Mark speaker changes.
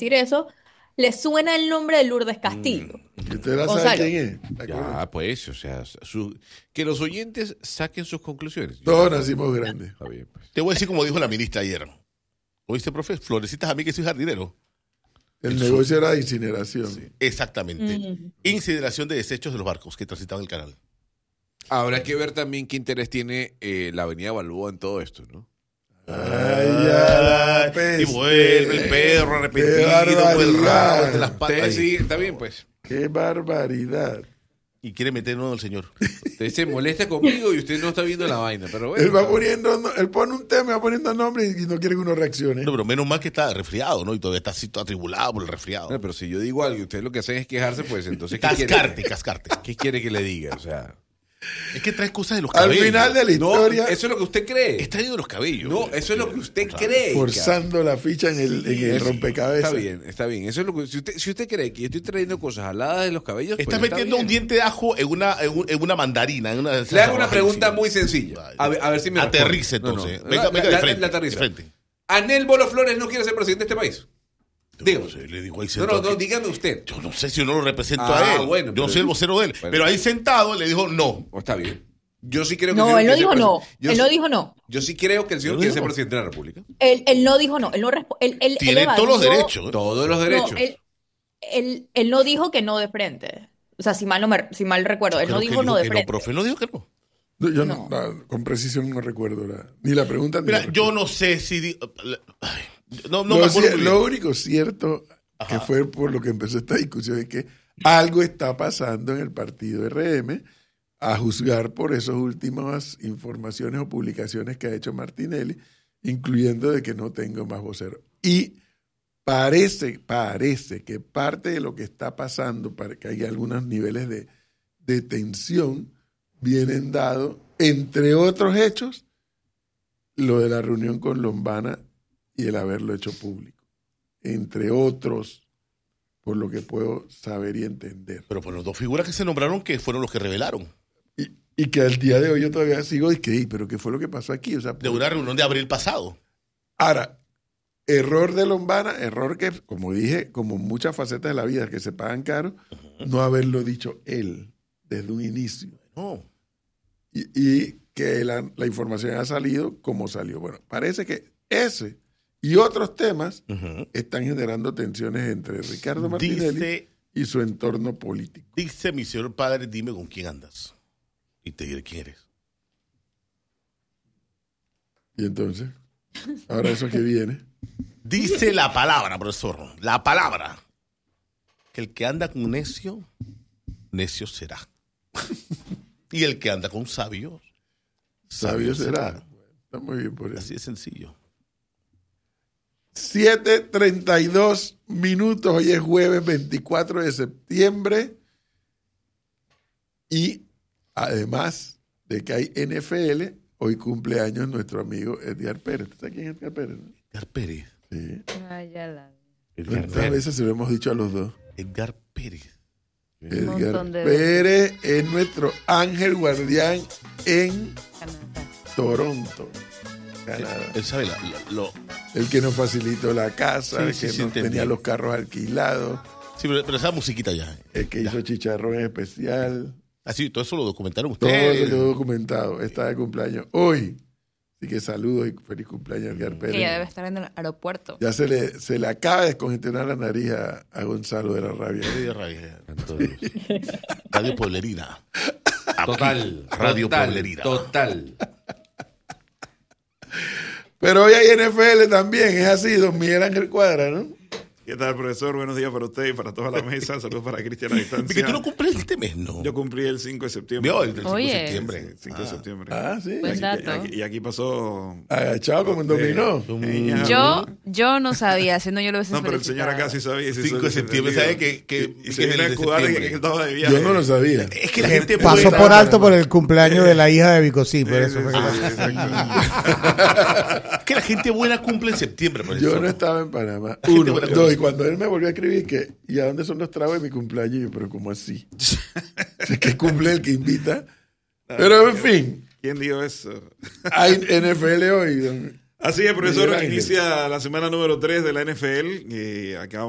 Speaker 1: decir eso, le suena el nombre de Lourdes Castillo.
Speaker 2: ¿Y usted la sabe
Speaker 1: Gonzalo.
Speaker 2: quién es? ¿La conoce?
Speaker 3: Ya, pues, o sea, que los oyentes saquen sus conclusiones.
Speaker 2: Todos nacimos grandes.
Speaker 3: Está bien, pues.
Speaker 4: Te voy a decir como dijo la ministra ayer. ¿Oíste, profe? Florecitas a mí que soy jardinero.
Speaker 2: El negocio era de incineración.
Speaker 4: Exactamente. Incineración de desechos de los barcos que transitaban el canal.
Speaker 3: Habrá que ver también qué interés tiene la Avenida Balboa en todo esto, ¿no?
Speaker 2: Ay, ya,
Speaker 4: Y vuelve el perro arrepentido
Speaker 2: Qué
Speaker 4: con el
Speaker 2: barbaridad.
Speaker 4: rabo entre las patas.
Speaker 3: Ustedes sí, está bien, pues.
Speaker 2: ¡Qué barbaridad!
Speaker 4: Y quiere meternos al señor.
Speaker 3: Usted se molesta conmigo y usted no está viendo la vaina, pero bueno.
Speaker 2: Él va poniendo, él pone un tema, va poniendo nombre y no quiere que uno reaccione.
Speaker 4: No, pero menos mal que está resfriado, ¿no? Y todavía está así todo atribulado por el resfriado.
Speaker 3: No, pero si yo digo algo y ustedes lo que hacen es quejarse, pues entonces
Speaker 4: Cascarte.
Speaker 3: ¿Qué quiere que le diga? O sea,
Speaker 4: Es que traes cosas de los
Speaker 2: Al
Speaker 4: cabellos.
Speaker 2: final de la
Speaker 3: no,
Speaker 2: historia,
Speaker 3: eso es lo que usted cree.
Speaker 4: Está traído de los cabellos.
Speaker 3: No, eso es lo que usted cree.
Speaker 2: forzando la ficha en el rompecabezas.
Speaker 3: Está bien. Eso es lo que, si usted cree que yo estoy trayendo cosas aladas de los cabellos,
Speaker 4: Estás
Speaker 3: pues está
Speaker 4: metiendo
Speaker 3: bien.
Speaker 4: un diente de ajo en una mandarina.
Speaker 3: Le hago una pregunta muy sencilla. A ver si me
Speaker 4: Aterrice,
Speaker 3: responde.
Speaker 4: entonces.
Speaker 3: No,
Speaker 4: Venga de frente.
Speaker 3: la aterriza.
Speaker 4: De frente.
Speaker 3: Anel Bolo Flores no quiere ser presidente de este país. Dígame.
Speaker 4: No sé, le digo ahí
Speaker 3: No,
Speaker 4: sentado.
Speaker 3: dígame usted.
Speaker 4: Yo no sé si yo no lo represento
Speaker 3: Ah,
Speaker 4: a él.
Speaker 3: bueno,
Speaker 4: yo
Speaker 3: pero-
Speaker 4: no soy el vocero de él.
Speaker 3: Bueno.
Speaker 4: Pero ahí sentado le dijo no.
Speaker 3: Oh, está bien. Yo sí creo que
Speaker 1: No, él no
Speaker 3: quiere
Speaker 1: dijo
Speaker 3: ser
Speaker 1: no.
Speaker 3: yo
Speaker 1: Él
Speaker 3: sí-
Speaker 1: no dijo no.
Speaker 3: Yo sí creo que el señor
Speaker 4: No
Speaker 3: quiere
Speaker 4: dijo.
Speaker 3: ser presidente de la República.
Speaker 1: Él no dijo no. Él no él
Speaker 4: Tiene
Speaker 1: evadió-
Speaker 4: todos los derechos.
Speaker 3: Todos los
Speaker 1: No,
Speaker 3: derechos.
Speaker 1: él no dijo que no de frente. O sea, si mal recuerdo, él no
Speaker 4: Creo que
Speaker 1: dijo no de
Speaker 4: que
Speaker 1: frente.
Speaker 4: profe. No dijo que no.
Speaker 2: Yo
Speaker 1: No.
Speaker 2: con precisión no recuerdo ni la pregunta ni
Speaker 4: Mira,
Speaker 2: la
Speaker 4: yo
Speaker 2: respuesta.
Speaker 4: no sé si... Ay, no me
Speaker 2: Lo,
Speaker 4: acuerdo muy bien.
Speaker 2: lo único cierto que
Speaker 4: Ajá.
Speaker 2: fue por lo que empezó esta discusión es que algo está pasando en el partido RM, a juzgar por esas últimas informaciones o publicaciones que ha hecho Martinelli, incluyendo de que no tengo más vocero. Y parece que parte de lo que está pasando, para que haya algunos niveles de tensión, vienen dados, entre otros hechos, lo de la reunión con Lombana y el haberlo hecho público. Entre otros, por lo que puedo saber y entender.
Speaker 4: Pero por las dos figuras que se nombraron que fueron los que revelaron.
Speaker 2: Y que al día de hoy yo todavía sigo y que, pero ¿qué fue lo que pasó aquí? O sea,
Speaker 4: De una reunión de abril pasado.
Speaker 2: ahora, error de Lombana, error que, como dije, como muchas facetas de la vida que se pagan caro, no haberlo dicho él desde un inicio.
Speaker 4: No.
Speaker 2: Y que la información ha salido como salió. Bueno, parece que ese y otros temas están generando tensiones entre Ricardo Martinelli y su entorno político.
Speaker 4: Dice mi señor padre, dime con quién andas. Y te diré quién eres.
Speaker 2: Y entonces, ahora eso que viene.
Speaker 4: Dice la palabra, profesor. La palabra. Que el que anda con necio, necio será. Y el que anda con sabios,
Speaker 2: Sabio será. Está muy bien por eso.
Speaker 4: Así de sencillo.
Speaker 2: 7:32 minutos. Hoy es jueves 24 de septiembre. Y además de que hay NFL, hoy cumple años nuestro amigo Edgar Pérez. ¿Tú sabes quién es Edgar Pérez? ¿No?
Speaker 4: Edgar Pérez.
Speaker 2: Sí.
Speaker 5: Ay, ya la...
Speaker 4: Edgar
Speaker 2: ¿Cuántas
Speaker 4: Pérez.
Speaker 2: veces se lo hemos dicho a los dos?
Speaker 4: Edgar Pérez.
Speaker 2: Edgar
Speaker 5: montón de
Speaker 2: Pérez es nuestro ángel guardián en
Speaker 5: Canadá.
Speaker 2: Toronto, Canadá.
Speaker 4: Él sabe
Speaker 2: El que nos facilitó la casa, el
Speaker 4: Sí,
Speaker 2: que
Speaker 4: sí,
Speaker 2: nos
Speaker 4: entendí.
Speaker 2: tenía los carros alquilados,
Speaker 4: Sí, pero esa musiquita ya.
Speaker 2: el que hizo chicharrón especial.
Speaker 4: Así, todo eso lo documentaron
Speaker 2: Todo
Speaker 4: ustedes.
Speaker 2: eso quedó documentado. Está de cumpleaños hoy. Así que saludos y feliz cumpleaños, Edgar Pérez.
Speaker 5: Que ya debe estar en el aeropuerto.
Speaker 2: Ya se le acaba de descongestionar la nariz a Gonzalo de la Rabia.
Speaker 4: Radio Pueblerina. Aquí,
Speaker 3: Total.
Speaker 4: Radio
Speaker 3: total,
Speaker 4: Pueblerina.
Speaker 3: Total.
Speaker 2: Pero hoy hay NFL también, es así, don Miguel Ángel Cuadra, ¿no?
Speaker 6: ¿Qué tal, profesor? Buenos días para usted y para toda la mesa. Saludos para Cristian a distancia.
Speaker 4: Porque tú no cumples este mes, ¿no?
Speaker 6: Yo cumplí el 5 de septiembre.
Speaker 4: Vio el 5 de
Speaker 5: Oye.
Speaker 4: septiembre.
Speaker 6: Sí, 5 de septiembre.
Speaker 2: Ah, sí.
Speaker 5: Buen dato.
Speaker 6: Y aquí pasó...
Speaker 2: Agachado como en dominó.
Speaker 5: Yo no sabía, si no yo lo hubiese
Speaker 6: No, pero el señor acá sí sabía.
Speaker 4: 5 de septiembre, ¿sabe que
Speaker 6: Y se viene a escudar en que estaba de viaje.
Speaker 2: Yo no lo sabía.
Speaker 4: Es que la gente
Speaker 7: Pasó
Speaker 4: buena-
Speaker 7: por alto por el cumpleaños de la hija de Vicosí, por eso fue que pasó.
Speaker 4: Es que la gente buena cumple en septiembre,
Speaker 2: Yo
Speaker 4: profesor.
Speaker 2: no estaba en Panamá.
Speaker 4: gente
Speaker 2: Uno,
Speaker 4: buena
Speaker 2: dos, y cuando él me volvió a escribir que, ¿y a dónde son los tragos de mi cumpleaños? Y yo, pero ¿cómo así? Es que cumple el que invita. Pero en fin,
Speaker 6: ¿Quién dijo eso?
Speaker 2: hay NFL hoy. Don
Speaker 6: Así es, profesor.
Speaker 2: Miguel Ángel.
Speaker 6: Inicia la semana número 3 de la NFL. Acabamos